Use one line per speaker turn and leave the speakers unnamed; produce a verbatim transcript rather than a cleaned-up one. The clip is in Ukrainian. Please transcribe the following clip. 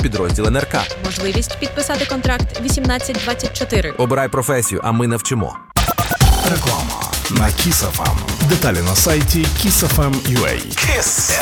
підрозділ ен ер ка.
Можливість підписати контракт вісімнадцять двадцять чотири.
Обирай професію, а ми навчимо.
Реклама на Kiss еф ем. Деталі на сайті kiss еф ем крапка ю а. Kiss